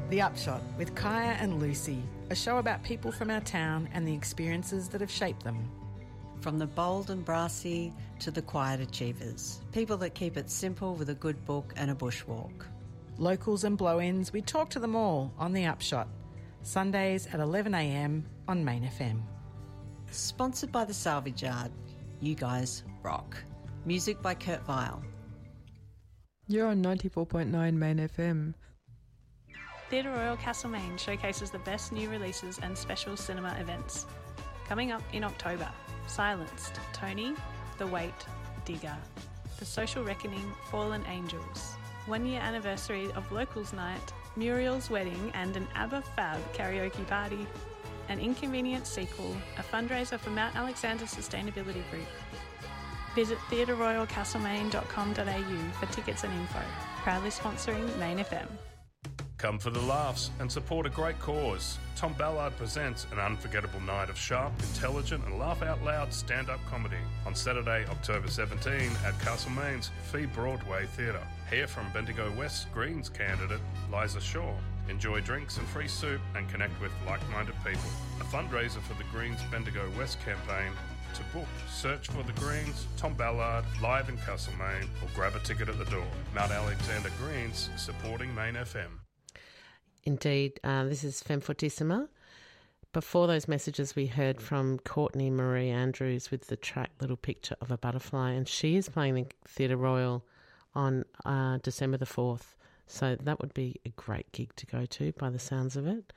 The Upshot with Kaya and Lucy, a show about people from our town and the experiences that have shaped them. From the bold and brassy to the quiet achievers, people that keep it simple with a good book and a bushwalk. Locals and blow-ins, we talk to them all on The Upshot, Sundays at 11 a.m. on Main FM. Sponsored by the Salvage Yard. You guys rock. Music by Kurt Vile. You're on 94.9 Main FM. Theatre Royal Castlemaine showcases the best new releases and special cinema events. Coming up in October, Silenced, Tony, The Wait, Digger, The Social Reckoning, Fallen Angels, 1 year anniversary of Locals Night, Muriel's Wedding and an ABBA Fab karaoke party, an Inconvenient sequel, a fundraiser for Mount Alexander Sustainability Group. Visit theatreroyalcastlemaine.com.au for tickets and info. Proudly sponsoring Main FM. Come for the laughs and support a great cause. Tom Ballard presents an unforgettable night of sharp, intelligent and laugh-out-loud stand-up comedy on Saturday, October 17 at Castlemaine's Fee Broadway Theatre. Hear from Bendigo West Greens candidate Liza Shaw. Enjoy drinks and free soup and connect with like-minded people. A fundraiser for the Greens Bendigo West campaign. To book, search for The Greens, Tom Ballard, live in Castlemaine, or grab a ticket at the door. Mount Alexander Greens, supporting Main FM. Indeed, this is Femme Fortissima. Before those messages, we heard from Courtney Marie Andrews with the track Little Picture of a Butterfly, and she is playing the Theatre Royal on December the 4th. So that would be a great gig to go to by the sounds of it.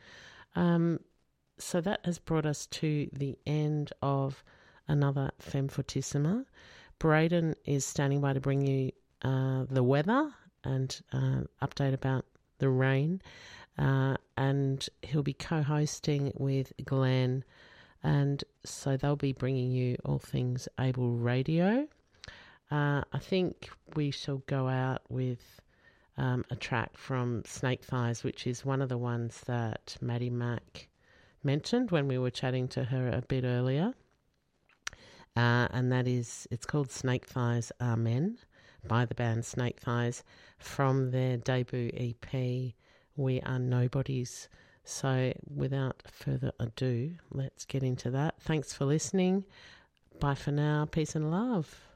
So that has brought us to the end of another Femme Fortissima. Braden is standing by to bring you the weather and update about the rain. And he'll be co-hosting with Glenn. And so they'll be bringing you all things Able Radio. I think we shall go out with a track from Snake Thighs, which is one of the ones that Maddie Mack mentioned when we were chatting to her a bit earlier. And that is, it's called Snake Thighs Amen by the band Snake Thighs from their debut EP, We Are Nobodies. So without further ado, let's get into that. Thanks for listening. Bye for now. Peace and love.